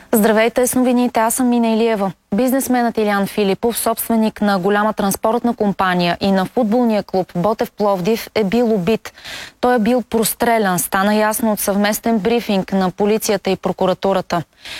Здравейте, с новините. Аз съм Мина Илиева. Бизнесменът Илиян Филипов, собственик на голяма транспортна компания и на футболния клуб Ботев Пловдив, е бил убит. Той е бил прострелян, стана ясно от съвместен брифинг на полицията и прокуратурата.